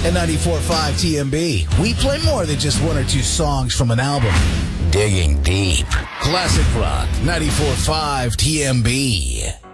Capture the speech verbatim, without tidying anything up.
At ninety-four point five T M B, we play more than just one or two songs from an album. Digging deep. Classic rock, ninety-four point five T M B.